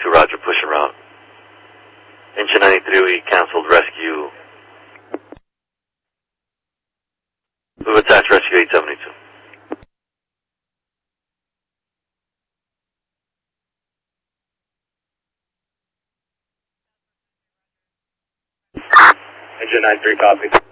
782, roger, push around. Engine 93, we canceled rescue. We've attached rescue 872. Engine 93, copy.